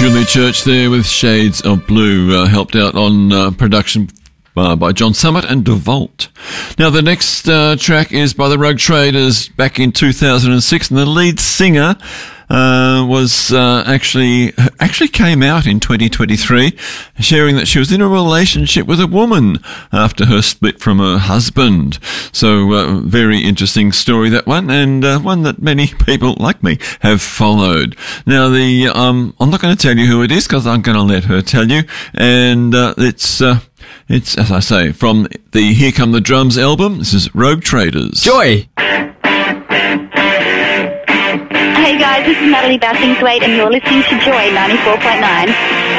Julie Church there with Shades of Blue, helped out on production by John Summit and DeVault. Now, the next track is by the Rogue Traders back in 2006, and the lead singer was actually came out in 2023, sharing that she was in a relationship with a woman after her split from her husband. So, very interesting story, that one, and one that many people like me have followed. Now, I'm not going to tell you who it is because I'm going to let her tell you, and it's, as I say, from the Here Come the Drums album. This is Rogue Traders. Joy! Hey guys, this is Natalie Bassingthwaite and you're listening to Joy 94.9.